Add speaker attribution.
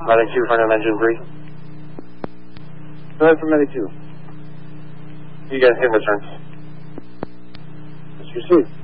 Speaker 1: Medic 2, front of engine 3.
Speaker 2: Go ahead for Medic 2.
Speaker 1: You guys can return.
Speaker 2: Let's proceed.